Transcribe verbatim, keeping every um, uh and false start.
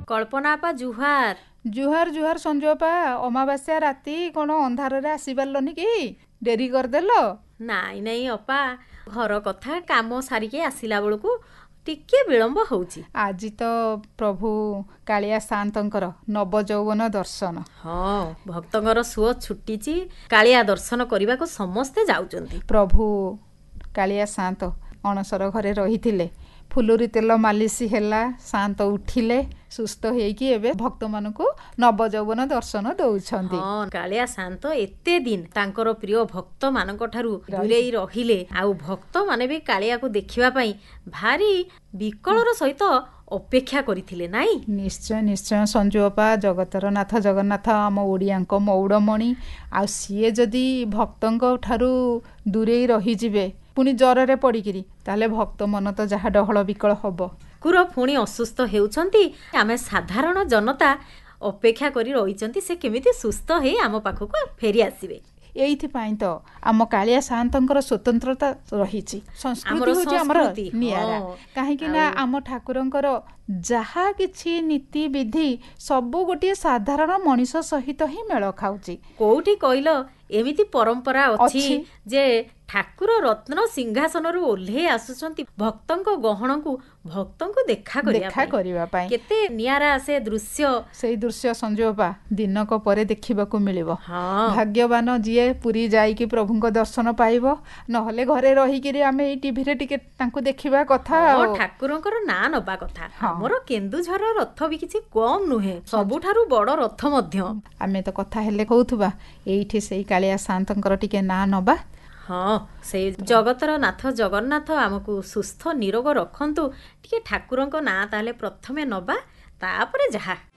କଳ୍ପନା ଆପା ଜୁହାର। ଜୁହାର ଜୁହାର ସଞ୍ଜୁ ଅପା। ଅମାବାସ୍ୟା ରାତି କ'ଣ ଅନ୍ଧାରରେ ଆସିପାରିଲନି କି? ଡେରି କରିଦେଲ? ନାଇଁ ନାଇଁ ଅପା, ଘର କଥା କାମ ସାରିକି ଆସିଲା ବେଳକୁ ଟିକେ ବିଳମ୍ବ ହଉଛି। ଆଜି ତ ପ୍ରଭୁ କାଳିଆ ସାଆନ୍ତଙ୍କର ନବଯୌବନ ଦର୍ଶନ। ହଁ, ଭକ୍ତଙ୍କର ସୁଅ ଛୁଟିଛି। କାଳିଆ ଦର୍ଶନ କରିବାକୁ ସମସ୍ତେ ଯାଉଛନ୍ତି। ପ୍ରଭୁ କାଳିଆ ସାଆନ୍ତ ଅଣସର ଘରେ ରହିଥିଲେ, ଫୁଲୁରି ତେଲ ମାଲିସ ହେଲା, ସାଆନ୍ତ ଉଠିଲେ, ସୁସ୍ଥ ହେଇକି ଏବେ ଭକ୍ତମାନଙ୍କୁ ନବଯୌବନ ଦର୍ଶନ ଦଉଛନ୍ତି। ହଁ, କାଳିଆ ସାଆନ୍ତ ଏତେ ଦିନ ତାଙ୍କର ପ୍ରିୟ ଭକ୍ତ ମାନଙ୍କ ଠାରୁ ଦୂରେଇ ରହିଲେ, ଆଉ ଭକ୍ତ ମାନେ ବି କାଳିଆକୁ ଦେଖିବା ପାଇଁ ଭାରି ବିକଳର ସହିତ ଅପେକ୍ଷା କରିଥିଲେ, ନାଇଁ? ନିଶ୍ଚୟ ନିଶ୍ଚୟ ସଞ୍ଜୁ ଅପା। ଜଗତର ନାଥ ଜଗନ୍ନାଥ ଆମ ଓଡ଼ିଆଙ୍କ ମଉଡ଼ମଣି, ଆଉ ସିଏ ଯଦି ଭକ୍ତଙ୍କ ଠାରୁ ଦୂରେଇ ରହିଯିବେ ପୁଣି ଜ୍ୱରରେ ପଡ଼ିକିରି, ତାହେଲେ ଭକ୍ତ ମନ ତ ଯାହା ଡହଳ ବିକଳ ହବ। ଠାକୁର ପୁଣି ଅସୁସ୍ଥ ହେଉଛନ୍ତି, ଆମେ ସାଧାରଣ ଜନତା ଅପେକ୍ଷା କରି ରହିଛନ୍ତି ସେ କେମିତି ସୁସ୍ଥ ହେଇ ଆମ ପାଖକୁ ଫେରି ଆସିବେ। ଏଇଥିପାଇଁ ତ ଆମ କାଳିଆ ସାଆନ୍ତଙ୍କର ସ୍ୱତନ୍ତ୍ରତା ରହିଛି। ସଂସ୍କୃତି ହେଉଛି ଆମର ନିଆରା। କାହିଁକି ନା ଆମ ଠାକୁରଙ୍କର ଯାହା କିଛି ନୀତିବିଧି ସବୁ ଗୋଟିଏ ସାଧାରଣ ମଣିଷ ସହିତ ହିଁ ମେଳ ଖାଉଛି। କୋଉଠି କହିଲ ଏମିତି ପରମ୍ପରା ଅଛି ଯେ ଠାକୁର ରତ୍ନ ସିଂହାସନରୁ ଓହ୍ଲେଇ ଆସୁଛନ୍ତି ଭକ୍ତଙ୍କ ଗହଣକୁ ଭକ୍ତଙ୍କୁ ଦେଖା କରିବା ପାଇଁ। କେତେ ନିଆରା ସେ ଦୃଶ୍ୟ। ସେଇ ଦୃଶ୍ୟ ସଞ୍ଜୋପା ଦିନକ ପରେ ଦେଖିବାକୁ ମିଳିବ। ଭାଗ୍ୟବାନ ଯିଏ ପୁରୀ ଯାଇକି ପ୍ରଭୁଙ୍କ ଦର୍ଶନ ପାଇବ, ନହେଲେ ଘରେ ରହିକିରି ଆମେ ଏଇ ଟିଭିରେ ଟିକେ ତାଙ୍କୁ ଦେଖିବା କଥା। ଠାକୁରଙ୍କର ନାଁ ନବା କଥା। ଆମର କେନ୍ଦୁଝର ରଥ ବି କିଛି କମ ନୁହେଁ, ସବୁଠାରୁ ବଡ ରଥ ମଧ୍ୟ। ଆମେ ତ କଥା ହେଲେ କହୁଥିବା ଏଇଠି ସେଇ କାଳିଆ ସାଆନ୍ତଙ୍କର ଟିକେ ନାଁ ନବା। ହଁ, ସେଇ ଜଗତର ନାଥ ଜଗନ୍ନାଥ ଆମକୁ ସୁସ୍ଥ ନିରୋଗ ରଖନ୍ତୁ। ଟିକେ ଠାକୁରଙ୍କ ନାଁ ତାହେଲେ ପ୍ରଥମେ ନବା, ତାପରେ ଯାହା।